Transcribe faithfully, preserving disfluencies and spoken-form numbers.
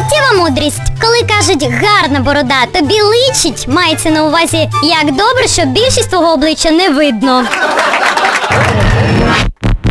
Життєва мудрість. Коли кажуть «гарна борода тобі личить», мається на увазі, як добре, що більшість твого обличчя не видно.